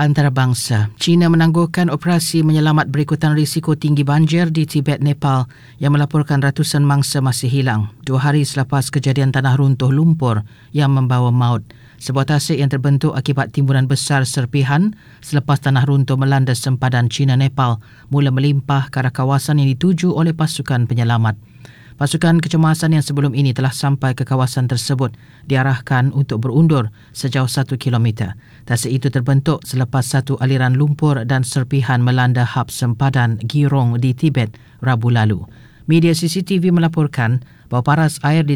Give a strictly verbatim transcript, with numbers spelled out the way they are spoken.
antarabangsa. China menangguhkan operasi menyelamat berikutan risiko tinggi banjir di Tibet, Nepal yang melaporkan ratusan mangsa masih hilang dua hari selepas kejadian tanah runtuh lumpur yang membawa maut. Sebuah tasik yang terbentuk akibat timbunan besar serpihan selepas tanah runtuh melanda sempadan China-Nepal mula melimpah ke arah kawasan yang dituju oleh pasukan penyelamat. Pasukan kecemasan yang sebelum ini telah sampai ke kawasan tersebut diarahkan untuk berundur sejauh satu kilometer. Tasik itu terbentuk selepas satu aliran lumpur dan serpihan melanda hab sempadan Girong di Tibet Rabu lalu. Media C C T V melaporkan bahawa paras air di